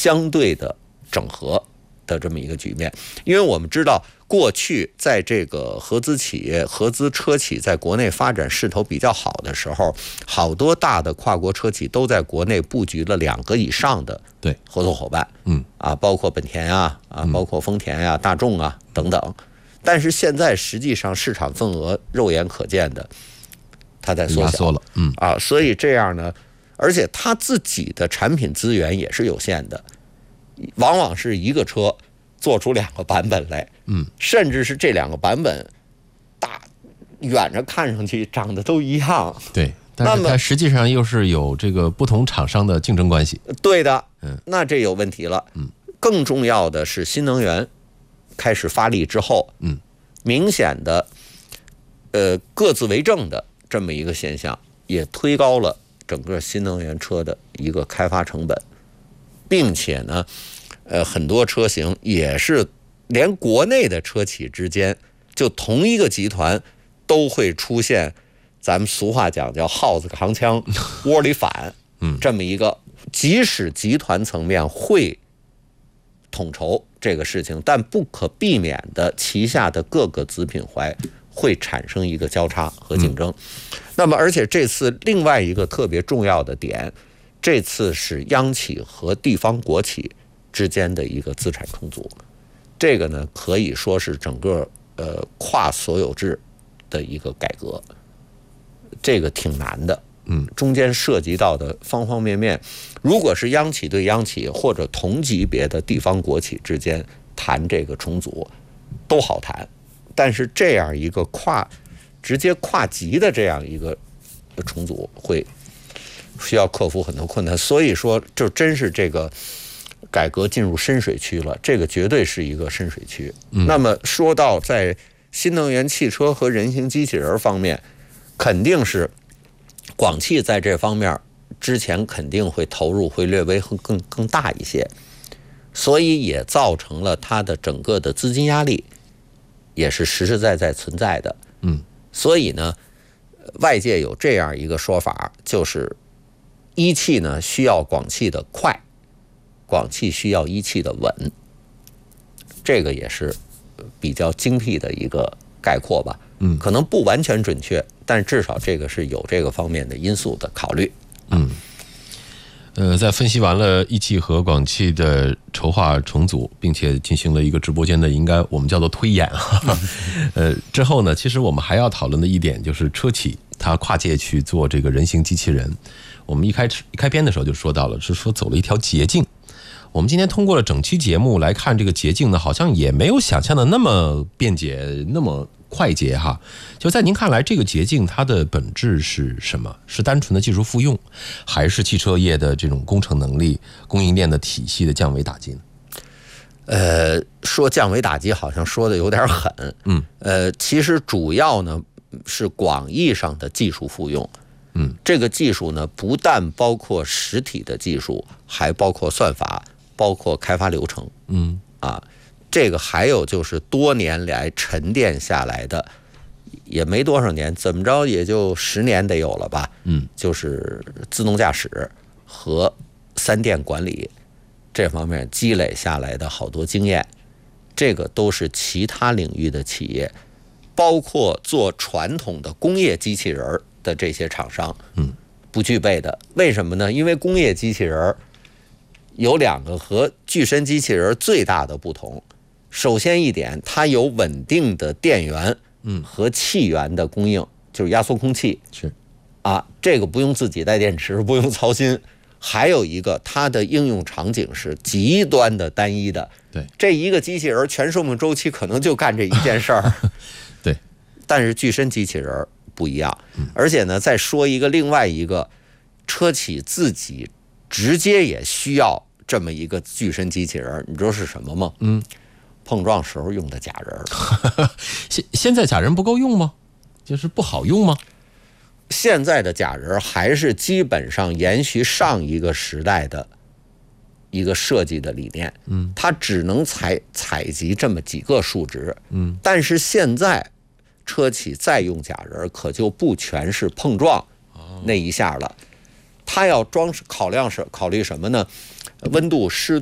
相对的整合的这么一个局面。因为我们知道，过去在这个合资企业、合资车企在国内发展势头比较好的时候，好多大的跨国车企都在国内布局了2个以上的合作伙伴，包括本田包括丰田呀、大众啊等等。但是现在实际上市场份额肉眼可见的，它在缩小了，所以这样呢，而且它自己的产品资源也是有限的，往往是一个车做出2个版本来，甚至是这2个版本远着看上去长得都一样， 对，但是它实际上又是有这个不同厂商的竞争关系。 对的，那这有问题了。更重要的是新能源开始发力之后，明显的各自为政的这么一个现象，也推高了整个新能源车的一个开发成本，并且呢，很多车型也是连国内的车企之间，就同一个集团都会出现，咱们俗话讲叫耗子扛枪窝里反，这么一个，即使集团层面会统筹这个事情，但不可避免的旗下的各个子品牌会产生一个交叉和竞争。那么而且这次另外一个特别重要的点，这次是央企和地方国企之间的一个资产重组，这个呢可以说是整个跨所有制的一个改革，这个挺难的。中间涉及到的方方面面，如果是央企对央企或者同级别的地方国企之间谈这个重组都好谈，但是这样一个直接跨级的这样一个重组会需要克服很多困难，所以说就真是这个改革进入深水区了，这个绝对是一个深水区。那么说到在新能源汽车和人形机器人方面，肯定是广汽在这方面之前肯定会投入会略微更大一些，所以也造成了它的整个的资金压力也是实实在在存在的。所以呢，外界有这样一个说法，就是一汽呢需要广汽的快，广汽需要一汽的稳，这个也是比较精辟的一个概括吧。可能不完全准确，但至少这个是有这个方面的因素的考虑。 在分析完了一汽和广汽的筹划重组，并且进行了一个直播间的应该我们叫做推演之后呢，其实我们还要讨论的一点就是车企它跨界去做这个人形机器人。我们一开篇的时候就说到了，是说走了一条捷径。我们今天通过了整期节目来看，这个捷径呢，好像也没有想象的那么便捷，那么快捷哈。就在您看来，这个捷径它的本质是什么？是单纯的技术复用，还是汽车业的这种工程能力、供应链的体系的降维打击呢？ 说降维打击好像说的有点狠。其实主要呢是广义上的技术复用。这个技术呢不但包括实体的技术，还包括算法，包括开发流程。这个还有就是多年来沉淀下来的，也没多少年，怎么着也就10年得有了吧。就是自动驾驶和3电管理这方面积累下来的好多经验，这个都是其他领域的企业，包括做传统的工业机器人的这些厂商，不具备的。为什么呢？因为工业机器人有2个和具身机器人最大的不同。首先一点，它有稳定的电源和气源的供应，就是压缩空气。这个不用自己带电池，不用操心。还有一个，它的应用场景是极端的单一的。这一个机器人全寿命周期可能就干这一件事儿。但是具身机器人不一样。而且呢，再说另外一个，车企自己直接也需要这么一个具身机器人，你知道是什么吗？碰撞时候用的假人。 现在假人不够用吗？就是不好用吗？ 现在的假人还是基本上延续上一个时代的一个设计的理念。它只能采集这么几个数值。但是现在车企再用假人，可就不全是碰撞那一下了。它要考虑什么呢？温度、湿度。